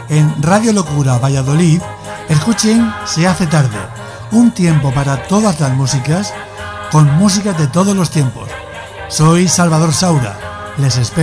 en Radio Locura Valladolid, escuchen Se hace tarde, un tiempo para todas las músicas, con música de todos los tiempos. Soy Salvador Saura, les espero.